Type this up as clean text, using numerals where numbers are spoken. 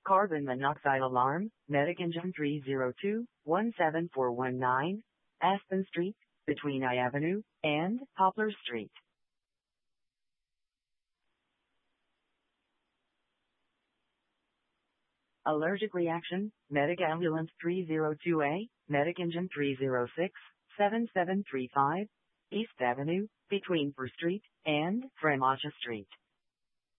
Carbon monoxide alarm, Medic Engine 302-17419, Aspen Street, between I Avenue and Poplar Street. Allergic reaction, Medic Ambulance 302A, Medic Engine 306-7735, East Avenue, between Fur Street and Fremacha Street.